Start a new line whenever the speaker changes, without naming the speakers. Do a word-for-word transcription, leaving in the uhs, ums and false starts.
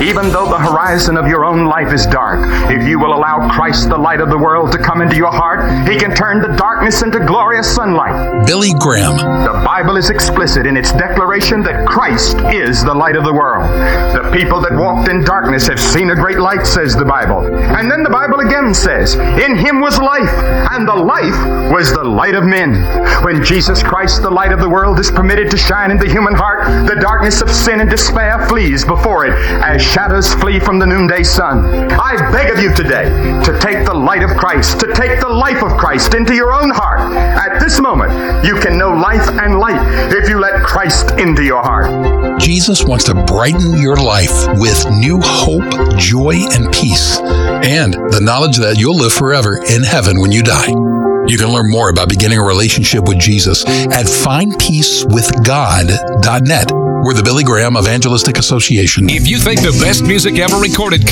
Even though the horizon of your own life is dark, if you will allow Christ, the light of the world, to come into your heart, He can turn the darkness into glorious sunlight.
Billy Graham.
The Bible is explicit in its declaration that Christ is the light of the world. The people that walked in darkness have seen a great light, says the Bible. And then the Bible again says, in Him was life, and the life was the light of men. When Jesus Christ, the light of the world, is permitted to shine in the human heart, the darkness of sin and despair flees before it as shadows flee from the noonday sun. I beg of you today to take the light of Christ, to take the life of Christ into your own heart. At this moment, you can know life and light if you let Christ into your heart.
Jesus wants to brighten your life with new hope, joy, and peace, and the knowledge that you'll live forever in heaven when you die. You can learn more about beginning a relationship with Jesus at find peace with god dot net. We're the Billy Graham Evangelistic Association.
If you think the best music ever recorded